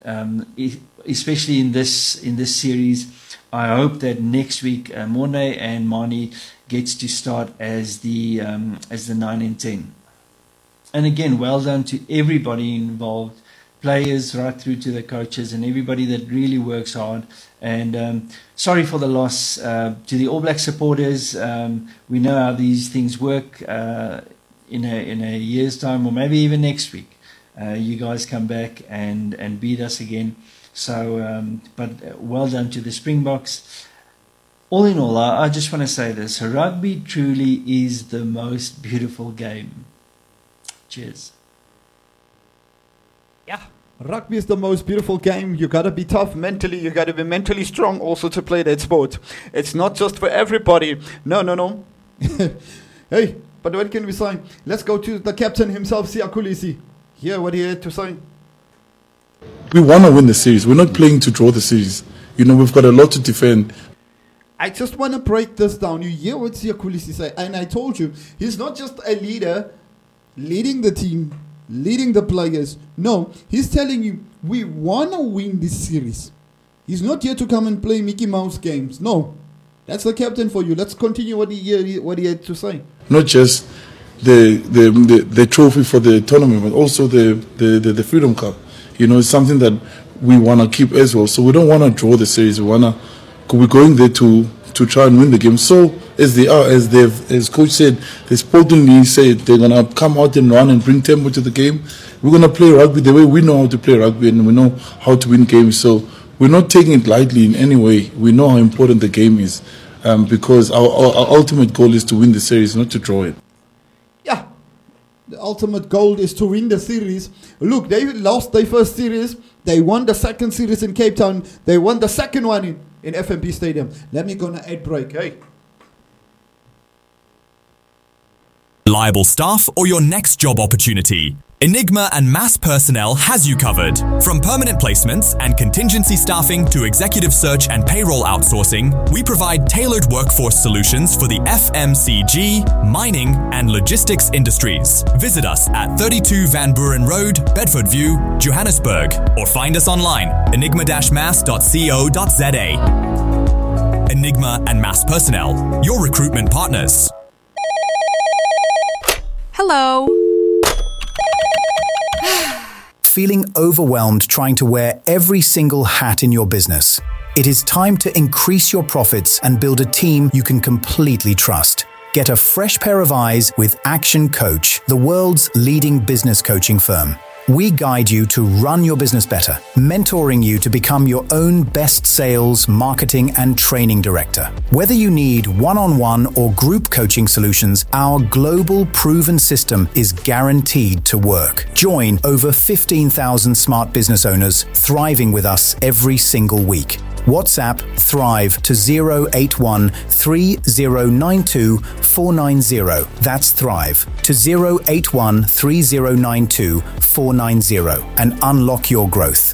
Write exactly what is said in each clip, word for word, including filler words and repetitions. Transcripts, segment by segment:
um, especially in this in this series. I hope that next week uh, Morne and Mani gets to start as the um, as the nine and ten. And again, well done to everybody involved, players right through to the coaches and everybody that really works hard. And um, sorry for the loss uh, to the All Black supporters. Um, we know how these things work. Uh, in a in a year's time, or maybe even next week, uh, you guys come back and and beat us again. So, um, but well done to the Springboks. All in all, I, I just want to say this: rugby truly is the most beautiful game. Cheers. Yeah, rugby is the most beautiful game. You gotta be tough mentally. You gotta be mentally strong also to play that sport. It's not just for everybody. No, no, no. Hey, but what can we say? Let's go to the captain himself, Siya Kolisi. Hear what he had to say. We want to win the series. We're not playing to draw the series. You know, we've got a lot to defend. I just want to break this down. You hear what Siya Kolisi say. And I told you, he's not just a leader leading the team, leading the players. No, he's telling you, we want to win this series. He's not here to come and play Mickey Mouse games. No, that's the captain for you. Let's continue what he, what he had to say. Not just the the, the, the trophy for the tournament, but also the, the, the, the Freedom Cup. You know, it's something that we want to keep as well. So we don't want to draw the series. We want to, we're going there to, to try and win the game. So as they are, as they've, as coach said, they sportingly said they're going to come out and run and bring tempo to the game. We're going to play rugby the way we know how to play rugby, and we know how to win games. So we're not taking it lightly in any way. We know how important the game is, um, because our, our, our ultimate goal is to win the series, not to draw it. Yeah. The ultimate goal is to win the series. Look, they lost their first series. They won the second series in Cape Town. They won the second one in, in F N B Stadium. Let me go on an ad break. Hey. Reliable staff or your next job opportunity? Enigma and Mass Personnel has you covered. From permanent placements and contingency staffing to executive search and payroll outsourcing, we provide tailored workforce solutions for the F M C G, mining and logistics industries. Visit us at thirty-two Van Buren Road, Bedford View, Johannesburg, or find us online, enigma dash mass dot co dot za. Enigma and Mass Personnel, your recruitment partners. Hello. Feeling overwhelmed trying to wear every single hat in your business? It is time to increase your profits and build a team you can completely trust. Get a fresh pair of eyes with Action Coach, the world's leading business coaching firm. We guide you to run your business better, mentoring you to become your own best sales, marketing, and training director. Whether you need one-on-one or group coaching solutions, our global proven system is guaranteed to work. Join over fifteen thousand smart business owners thriving with us every single week. WhatsApp Thrive to zero eight one three zero nine two four nine zero. That's Thrive to zero eight one three zero nine two four nine zero and unlock your growth.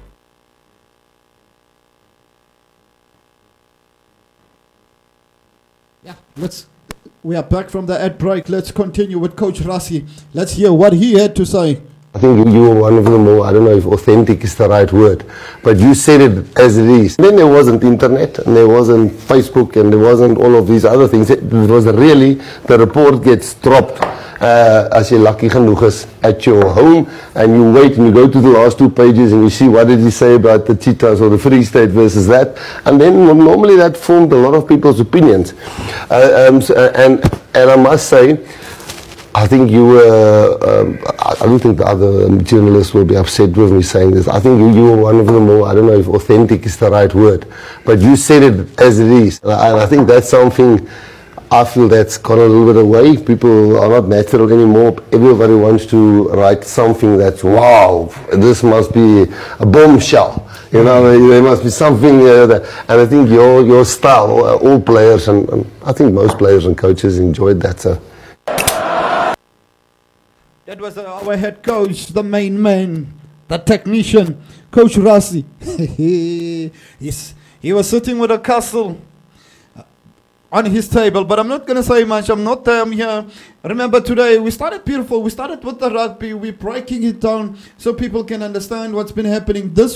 Yeah, let's. We are back from the ad break. Let's continue with Coach Rassie. Let's hear what he had to say. I think you were one of the more, I don't know if authentic is the right word, but you said it as it is. Then there wasn't internet, and there wasn't Facebook, and there wasn't all of these other things. It was really, the report gets dropped uh, as you're lucky genoeg is at your home, and you wait and you go to the last two pages and you see what did he say about the Cheetahs or the Free State versus that, and then normally that formed a lot of people's opinions. Uh, um, so, uh, and, and I must say, I think you were, uh, I don't think the other journalists will be upset with me saying this. I think you, you were one of the more, I don't know if authentic is the right word, but you said it as it is. And I, and I think that's something I feel that's gone a little bit away. People are not natural anymore. Everybody wants to write something that's, wow, this must be a bombshell. You know, there must be something, uh, that, and I think your your style, uh, all players, and, and I think most players and coaches enjoyed that. So. That was our head coach, the main man, the technician, Coach Rassie. Yes, he was sitting with a castle on his table, but I'm not going to say much. I'm not um, here. Remember today, we started beautiful. We started with the rugby. We're breaking it down so people can understand what's been happening this